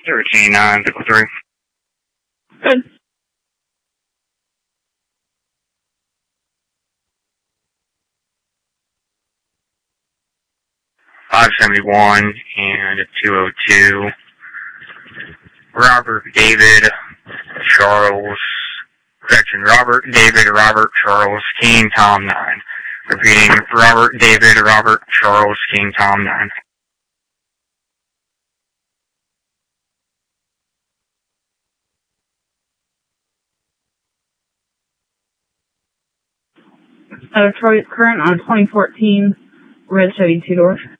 13-9, Pickle 3. Good. $571 and $202. Robert David Charles King Tom 9. Repeating, Robert David Charles King Tom 9. Detroit current on 2014 red Chevy 2-door.